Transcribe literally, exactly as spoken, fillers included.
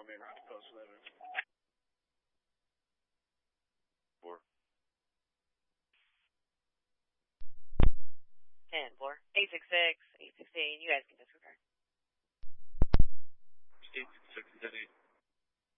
main route to post eleven. Four. Ten, four. eight six six, eight sixteen, you guys can disregard. eight six six, ten eight.